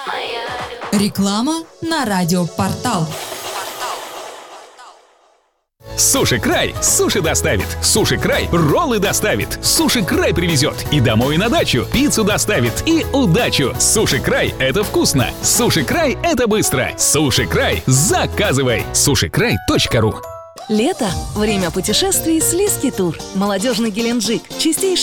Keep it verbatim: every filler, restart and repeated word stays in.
Реклама на радиопортал. Суши Край суши доставит. Суши Край роллы доставит. Суши Край привезет и домой, и на дачу. Пиццу доставит и удачу. Суши Край — это вкусно. Суши Край — это быстро. Суши Край — заказывай. суши край точка ру. Лето – время путешествий с Лиски Тур. Молодежный Геленджик, чистейший